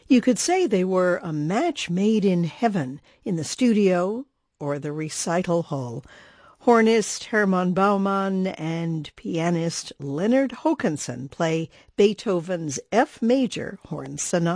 You could say they were a match made in heaven, in the studio or the recital hall. Hornist Hermann Baumann and pianist Leonard Hokanson play Beethoven's F major Horn Sonata.